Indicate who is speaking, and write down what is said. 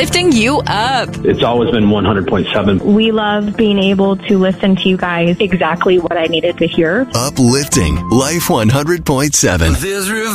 Speaker 1: lifting you up.
Speaker 2: It's always been 100.7.
Speaker 3: We love being able to listen to you guys exactly what I needed to hear.
Speaker 4: Uplifting Life 100.7.